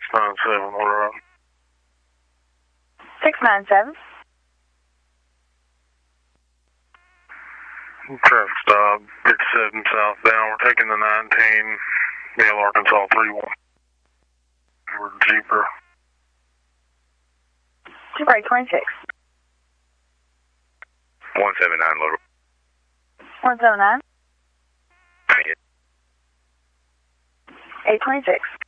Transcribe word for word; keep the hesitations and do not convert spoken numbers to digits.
nine seven, what are six nine seven. Traffic stop, fifty-seven southbound. We're taking the nineteen, Male Arkansas three one. We're Jeeper. Jeeper eight twenty-six. one seven nine, loader. one seven nine. eight twenty-six.